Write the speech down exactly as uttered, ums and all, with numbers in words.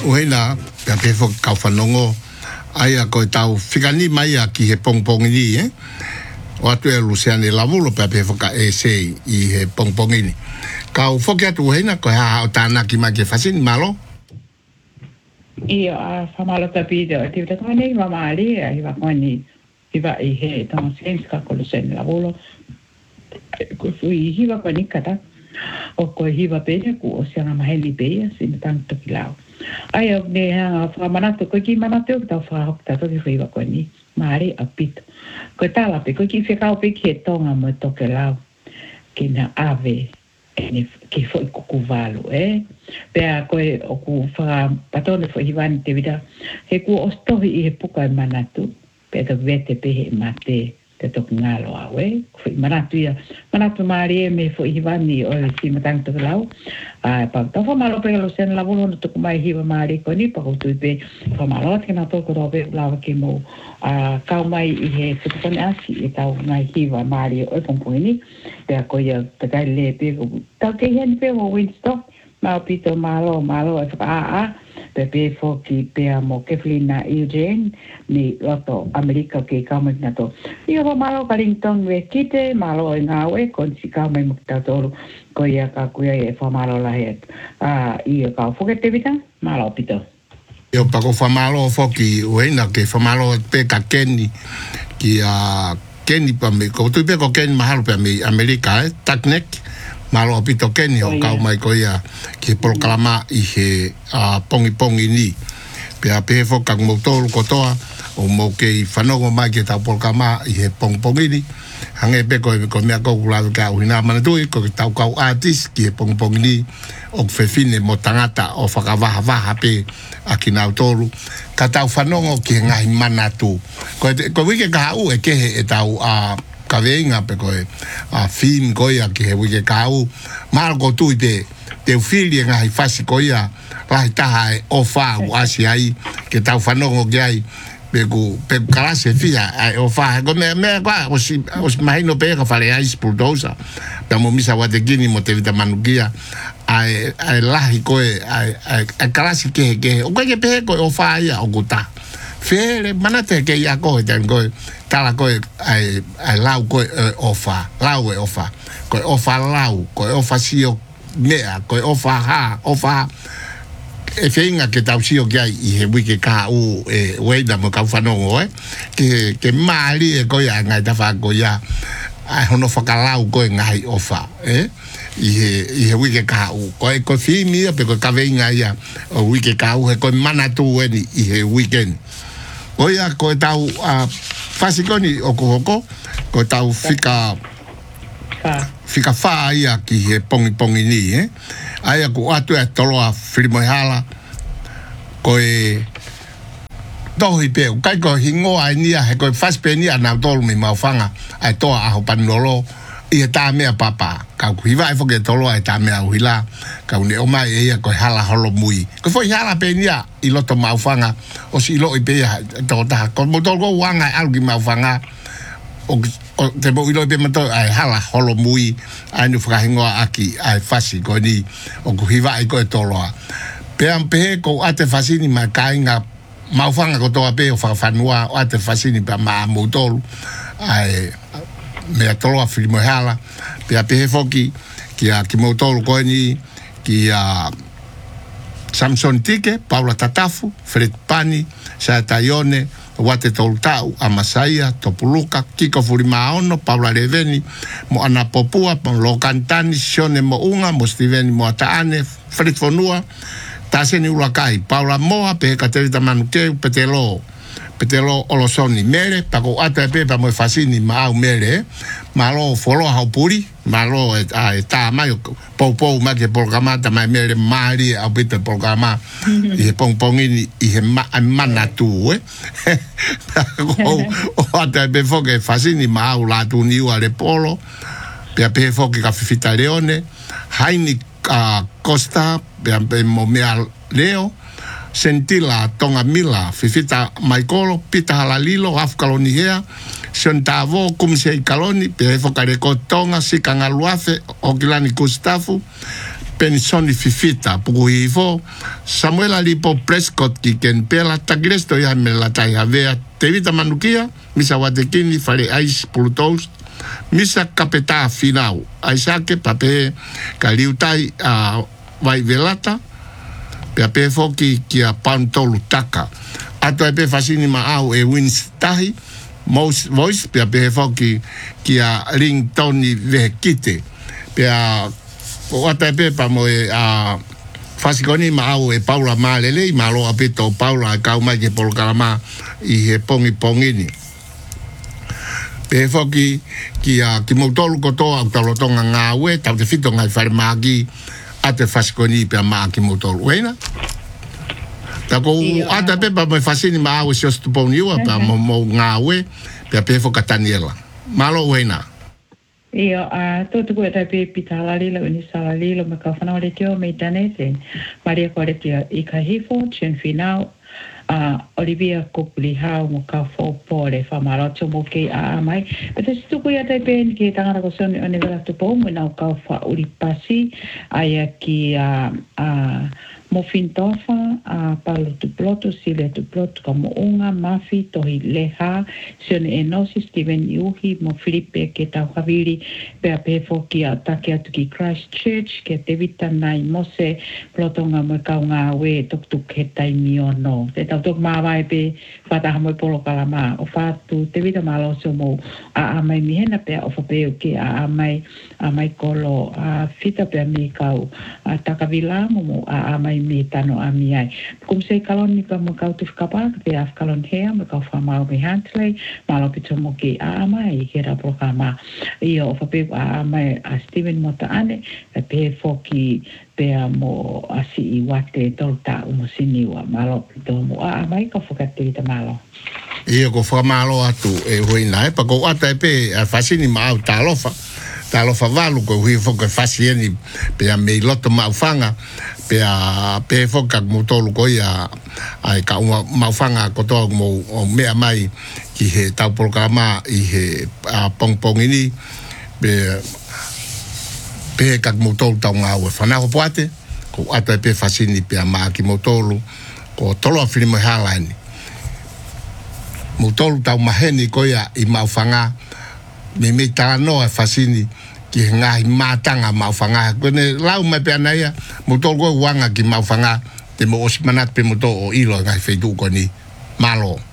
Uena, pe pe fo ka fanongo ai a ko tau fikani mai a ki he pongpong ni eh. O atu e Luciane Lavulo pe pe fo ka e sei i he pongpong ni. Ka u fo ke tu hena ko ha o tana ki ma ke fasin malo. Ia a famalo tapito ti ta ko nei mama ali ai va ko ni ti va i he tamo senza ka ko Luciane Lavulo. Ko fui hi va ko ni kata. O ko hi va pe ku o sia na maheli pe sin tanto kilao. Ai o ne ha fa manato ko ki manato ta fa hokta to ki va ko ni mari apito. Ko tala pe ko ki fe ka pe ki tonga mo to ke lao. Ki na ave ene ki foi ko kuvalo eh. Pe a ko o ku fa patone fo hivan te vida. He ku o sto i he puka manato. Pe to vete pe he mate te to ngalo awe. Foi manato ia. Manato mari me fo hivan ni o si matang to lao. Ah, pa to fa malo pe Luciane Lavulo no to mai hiva mari ko ni pa ko tu pe fa malo ke na to ko be lava ke mo a ka mai i he te ko na si e ta mai hiva mari o ko ni pe ko ia te kai le pe ko ta ke hen pe mo winsto ma pito malo malo e fa a pe pe fo ki pe mo ke flina Eugene ni loto America ke ka mai na to i ho malo Carrington we kite malo nga we kon si ka mai mo ta to ko ia ka kuia e fa malo la het a i ka fo ke te vita malo pito Yo pa ko fa malo fo ki uena ke fa malo pe ka keni ki a keni pa me ko tu pe ko keni mahalo pe me America eh taknek malo pito keni o ka mai ko ia ki proclama i he a pongi pongi ni pe a pe fo ka mo to ko toa o mo ke fanongo mai ke ta proclama i he pong pongi ni hange pe ko ko me ko la ka uina mana tu ko ta ka artist ki pong pong ni o fefine mo tangata o fa va va pe akina tolu ka ta fanongo ki ngai mana tu ko ko wi ke ka u e ke e ta a ka venga pe ko a film ko ya ke wi ke ka u mal ko tu te te fili ngai fasi ko ya la ta o fa u asi ai ke ta fanongo ke ai pego pego classe fia o fa come me qua o si o mai no pega fare ai spuldosa da mo misa wa de gini mo te vita manugia ai ai lahi ko ai ai classe ke ke o que pego o fa ia o guta fere manate ke ia ko ten ko tala ko ai ai lau ko o fa lau o fa ko o fa lau ko o fa sio mea ko o fa ha o fa e feinga ke tau sio kia i he wiki ka u e weida mo kau whanongo eh ke ke maali e koia ngai ta whako ia ai hono whakalau koe ngai ofa eh i he i he wiki ka u koe ko whimi pe ko ka veinga ia o wiki ka u he koe mana tu eni i he weekend koia koe tau a whasikoni o kohoko koe tau whika fika fa ia ki he pongi pongi ni eh ai ku atu e tolo a filmo hala ko e dohi pe kai ko hingo ai ni a he ko fast pe ni ana tolo mi ma fanga ai to a ho panolo i ta me papa ka ku iva fo ke tolo ai ta me a hila ka uni o mai e ko hala holo mui ko foi hala pe ni a i lo to ma fanga o si lo i pe to ta ko mo tolo wanga algi ma fanga o o te mo ilo pe mato ai hala holo mui ai no frahingo aki ai fasi ko ni o ku hiva ai ko tolo pe am pe ko ate fasi ni ma kainga ma fanga ko to pe o fa fanua o ate fasi ni pa ma motolo ai me tolo a filmo hala pe a pe foki ki a ki motolo ko ni ki a Samson Tike Paula Tatafu Fred Pani Sa Tayone Wate Toltau, Amasaia, Topuluka, Kiko Furimaono, Paula Reveni, Mo Ana Popua, Mo Lokantani, Sione Mo Unga, Mo Steveni Mo Ataane, Fred Fonua, Taseni Ulakai, Paula Moa, Pe Katerita Manukeu, Petelo, Petelo Olosoni, Mere, Pako Ata Pepa Mo Fasini, Mau Mere, Malo Folo Haupuri, Malo a ta mai po po ma ke programa ta mai mere mari a bit programa e pong pong ni e mana tu eh o ata be fo ke fasini ma la tu ni wa le polo pe pe fo ke ka fita leone haini a costa pe mo me leo sentila tonga mila fifita maikolo pita halalilo afkalonihea Sentavo kum sei kaloni pe fokare ko tonga si kanga luafe o kilani Gustafu pensoni fifita puku hifo Samuel Alipo Prescott ki ken pela tagresto ya me la tai havea tevita manukia misa watekini fare ice pulutos misa kapeta finau aisake pape kaliutai a uh, vai velata pe pe foki ki a pantolu taka ato e pe fasini ma au e winstahi most voice pe pe foki ki a ringtone vekite pe a o ata pe pa mo e a fasikoni ma au e Paula Malele ma lo apeto Paula ka uma ke por kalama i he pongi pongini pe foki ki a ki motolu ko to au talo tonga ngawe tau te fito ngai fare magi ate fasikoni pe ma ki motolu wena ta ko ata pe pa mo fasini ma au se stuponi wa pa mo mo ngawe pe pe foka Daniela malo wena. Ia a toto ko ta pe pitala lilo ni sala lilo me ka fana le tio me tanese Maria Coretia i ka hifo chen final a Olivia Kopulihau mo ka fo pole fa marocho mo ke a mai pero si tu ko ya ta pe ki tanga ko son ne vela to po mo na ka fa uri pasi aya ki a a mo fintofa a palo tu ploto sile tu ploto como unga mafi tohi leha sione enosi Steven Yuhi mo Filipe ke tau haviri pe a pe foki a take atu ki Christchurch ke te vita nai mose ploto nga mo ka nga we tok tuk he tai miono te tau tok maa vai pe whataha mo polo kalama o whatu te vita malo so mo a a mai mihena pe o whapeo ke a a mai a mai kolo a fita pe a mi kau a takavilango mo a a mai me tano a mi ai. Kum se kalon ni pa mo kau te whakapaka pe a whakalon hea mo kau whamau me hantlei malo pito mo ki a mai he ra programa i o whapeo a mai a Steven Mota ane e pe foki pe a mo asi i wate tolta umo siniwa malo pito mo a mai ka whakate ta malo. Ia ko whamalo atu e hoina e pa ko ata e pe a fasini ma au talofa talofa valu ko hui foka fasieni pe a mei loto maufanga pe a pe foka motolu ko ia ai ka uma maufanga ko to mo o mea mai ki he tau programa i he a pongpong ini pe pe ka motolu tau nga o fana ho poate ko ata pe fasini pe a ma ki motolu ko tolo afili mo halani motolu tau maheni ko ia i maufanga me me tano e fasini ki ngai matanga maufanga kone lau mai pe anaia motol go wanga ki maufanga te mo osmanat pe moto o ilo ngai feitu ko ni malo